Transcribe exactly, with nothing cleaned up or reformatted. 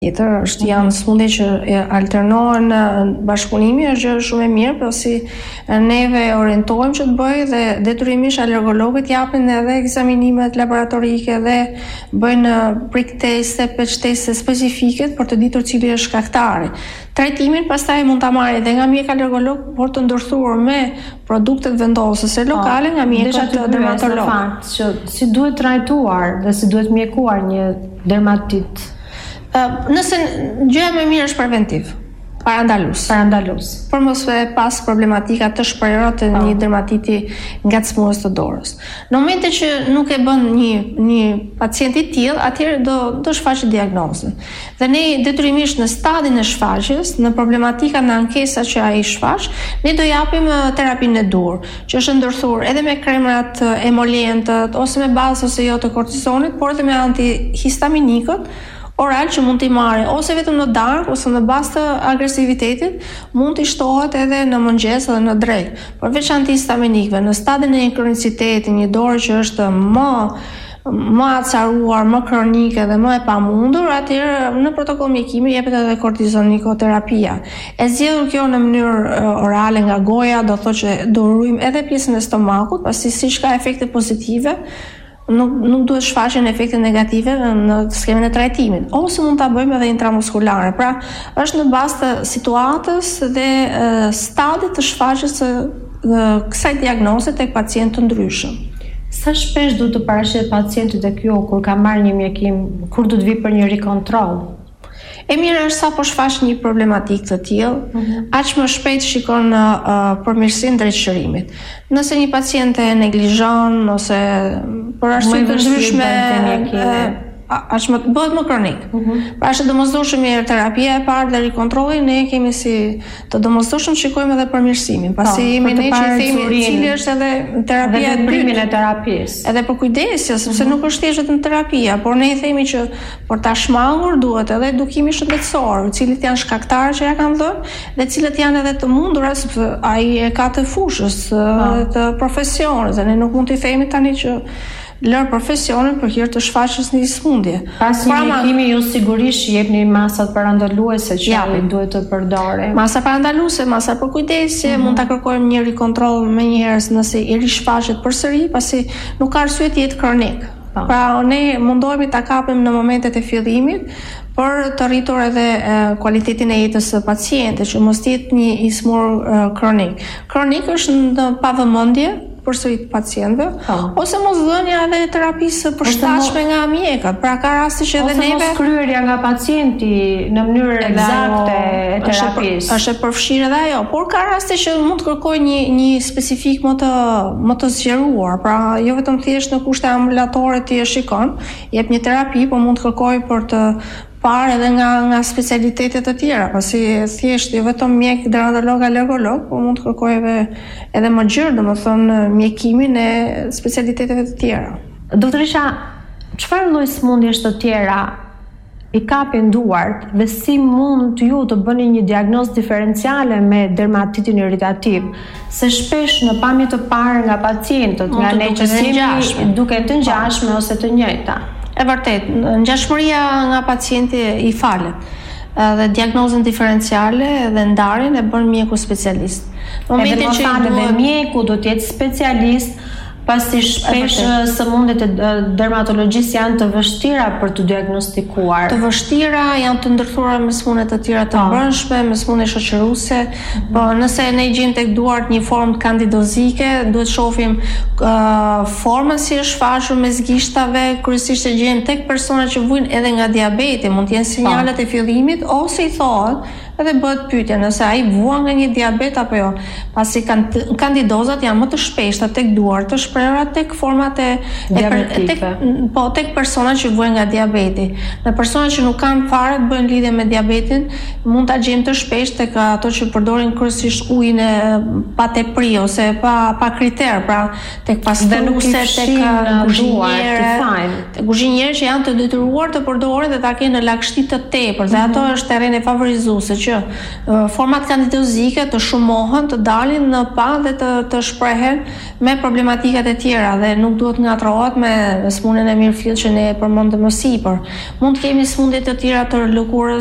Tjetër është janë smundje që alternohen bashkëpunimi, është gjë shumë e mirë, por si neve orientojmë që të bëjë dhe detyrimisht alergologët japin edhe ekzaminimet laboratorike dhe bëjnë prick teste, patch teste specifike për të ditur cili është shkaktari. Trajtimin pastaj mund ta marrë edhe nga mjek alergolog, por të ndërthuar me produktet vendosëse lokale nga mjekët dermatolog. Fakt që si duhet trajtuar dhe si duhet mjekuar një dermatit. Uh, nëse gjëja më mirë është preventiv, parandalus. Parandalus. Për mos e pas problematika të shprehur të një dermatiti ngacmues të dorës. Në momentin që nuk e bën një një pacient i tillë, atëherë do do shfaqet diagnozën. Dhe ne detyrimisht në stadin e shfaqjes, në problematika në ankesa që ai shfaq, ne do japim terapinë e dur, që është ndërthuar edhe me kremrat emolientët ose me bazë ose jo të kortizonit, por edhe me antihistaminikët oral që mund t'i marrë ose vetëm në darkë ose në bazë të agresivitetit, mund t'i shtohet edhe në mëngjes dhe në drekë. Përveç antihistaminikëve, në stadin e kronicitetit, një dorë që është më më acaruar, më kronike dhe më e pamundur, atëherë në protokoll mjekimi jepet edhe kortizonikoterapi. E zgjedhur kjo në mënyrë orale nga goja, do thotë që do ruajmë edhe pjesën e stomakut, pasi siç ka efekte pozitive, Nuk, nuk duhet shfaqen efekte negative në skemen e trajtimit, ose mund ta bëjmë edhe intramuskulare. Pra, është në bazë të situatës dhe e, stadit të shfaqjes së kësaj diagnoze tek pacientë të ndryshëm. Sa shpesh duhet të paraqet pacienti tek ju kur ka marrë një mjekim, kur do të vi për një rikontroll? E mirë është sa po shfaq një problematik të tillë, mm-hmm. aq më shpejt shikon uh, përmirësinë drejt shërimit. Nëse një pacient e neglizhon ose për arsye të ndryshme aq më bëhet më kronik. Mm-hmm. Pra është domosdoshëm mirë terapia e parë dhe rikontrolli, ne kemi si të domosdoshëm shikojmë edhe përmirësimin, pasi jemi ne që themi cili është edhe terapia e primin e terapisë. Edhe për kujdesja, sepse mm-hmm. nuk është thjesht vetëm terapia, por ne i themi që për ta shmangur duhet edhe edukimi shëndetësor, cilët janë shkaktarët që ja kanë dhënë dhe cilët janë edhe të mundura, sepse ai e ka të fushës të profesionit, dhe ne nuk mund t'i themi tani që lër profesionin për hir të shfaqjes një smundje. Pas një mjekimi ju sigurisht jepni masat parandaluese që ai duhet të përdorë. Masa parandaluese, masa për kujdesje, mm-hmm. mund ta kërkojmë një rikontroll më një herë nëse i rishfaqet përsëri, pasi nuk ka arsye të jetë kronik. Pa. Pra ne mundohemi ta kapim në momentet e fillimit për të rritur edhe e, kualitetin e jetës së pacientit, që mos jetë një i smur e, kronik. Kronik është në pavëmendje përsëri të pacientëve, oh. ose mosdhënia edhe terapisë përshtatshme nga mjekët. Pra ka raste që edhe neve ose moskryerja nga pacienti në mënyrë eksakte e terapisë. Është e përfshirë edhe ajo, por ka raste që mund të kërkojë një një specifik më të më të zgjeruar. Pra jo vetëm thjesht në kushte ambulatore ti e shikon, jep një terapi, por mund të kërkojë për të parë edhe nga nga specialitetet të tjera, pasi thjesht jo vetëm mjek dermatolog alergolog, por mund të kërkojë edhe edhe më gjerë, domethënë mjekimin e specialiteteve të tjera. Doktorisha, çfarë lloj smundjesh të tjera i kapin duart dhe si mund ju të bëni një diagnozë diferenciale me dermatitin irritativ, se shpesh në pamje të parë nga pacientët, nga ne që jemi duke të ngjashme ose të njëjta. E vërtet, ngjashmëria nga pacienti i falet dhe diagnozën diferenciale dhe ndarjen e bën mjeku specialist. Në momentin që dhe mjeku do të jetë specialist, pasi shpesh sëmundjet e dermatologjisë janë të vështira për të diagnostikuar. Të vështira, janë të ndërthuara me smundje të tjera të brendshme, me smundje shoqëruese. Mm-hmm. Po nëse ne gjejmë tek duart një formë kandidozike, duhet shohim uh, formën si është shfaqur mes gishtave, kryesisht e gjejmë tek persona që vujnë edhe nga diabeti, mund të jenë sinjalet e fillimit ose i thotë edhe bëhet pyetja nëse ai vuan nga një diabet apo jo, pasi kanë kandidozat janë më të shpeshta tek duart të shprehura tek format e tek po tek persona që vuajnë nga diabeti. Në persona që nuk kanë fare të bëjnë lidhje me diabetin, mund ta gjejmë të shpesh tek ato që përdorin kryesisht ujin e pa tepri ose pa pa kriter, pra tek pastruese, tek kuzhinierë, tek kuzhinierë që janë të detyruar të përdorin dhe ta kenë në lagështi të tepërt, dhe ato është terreni favorizuese që që uh, format kandidozike të shumohen, të dalin në pa dhe të, të shprehen me problematikat e tjera dhe nuk duhet ngatrohet me smundjen e mirëfillt që ne përmendëm më sipër. Mund të kemi smundje të tjera të lëkurës